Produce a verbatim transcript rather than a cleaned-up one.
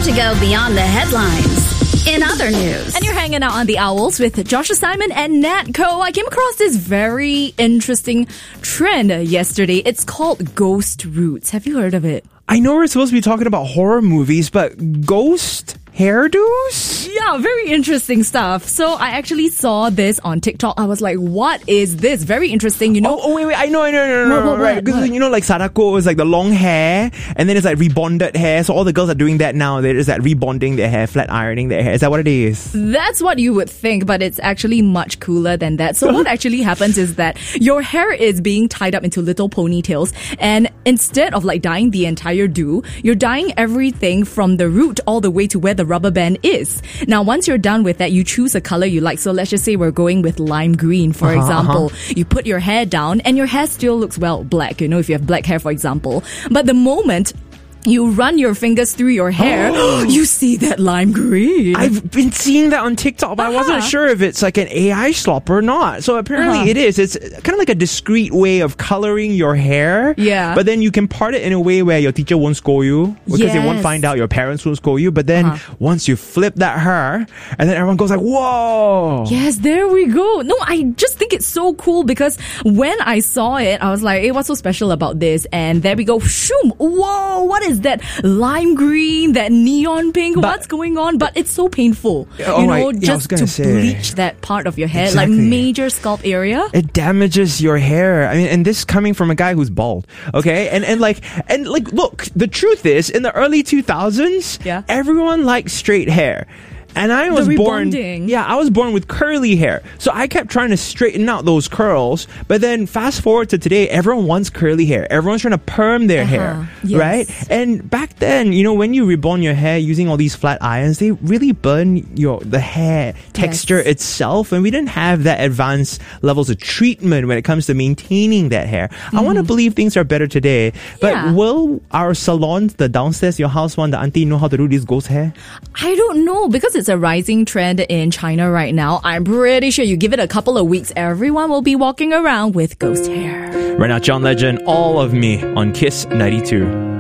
to go beyond the headlines. In other news. And you're hanging out on The Owls with Joshua Simon and Nat Co. I came across this very interesting trend yesterday. It's called ghost roots. Have you heard of it? I know we're supposed to be talking about horror movies, but ghost hairdos? Yeah, very interesting stuff. So I actually saw this on TikTok. I was like, what is this? Very interesting, you know? Oh, oh wait, wait, I know, I know, no, no, What, no, what, right. what, Because, what? you know, like Sadako is like the long hair, and then it's like rebonded hair. So all the girls are doing that now. They're just like rebonding their hair, flat ironing their hair. Is that what it is? That's what you would think, but it's actually much cooler than that. So what actually happens is that your hair is being tied up into little ponytails, and instead of like dyeing the entire do, you're dyeing everything from the root all the way to where the rubber band is. Now, once you're done with that, you choose a color you like. So let's just say we're going with lime green, for Uh-huh, example. uh-huh. You put your hair down and your hair still looks, well, black, you know, if you have black hair, for example. But the moment you run your fingers through your hair, you see that lime green. I've been seeing that on TikTok, but I wasn't Uh-huh. sure if it's like an A I slop or not. So apparently Uh-huh. it is. It's kind of like a discreet way of coloring your hair. Yeah. But then you can part it in a way where your teacher won't scold you because they won't Yes. find out. Your parents won't scold you. But then Uh-huh. once you flip that hair, and then everyone goes like, whoa. Yes, there we go. No, I just think it's so cool because when I saw it, I was like, hey, what's so special about this? And there we go. Shoom! Whoa, what is that? Lime green, that neon pink. But- What's going on? But it's so painful. Oh, you know, right. Yeah, I was just gonna to say. bleach that part of your hair, Exactly. like major scalp area. It damages your hair. I mean, and this coming from a guy who's bald, okay? And and like and like, look, the truth is, in the early two thousands, Yeah. everyone liked straight hair. And I was born, rebonding. yeah, I was born with curly hair. So I kept trying to straighten out those curls. But then fast forward to today, everyone wants curly hair. Everyone's trying to perm their Uh-huh. hair, Yes. right? And back then, you know, when you rebond your hair using all these flat irons, they really burn your the hair texture Yes. itself. And we didn't have that advanced levels of treatment when it comes to maintaining that hair. I want to believe things are better today. But Yeah. will our salons, the downstairs, your house one, the auntie know how to do this ghost hair? I don't know, because it's a rising trend in China right now. I'm pretty sure you give it a couple of weeks, everyone will be walking around with ghost hair. Right now, John Legend, All of Me on Kiss ninety-two.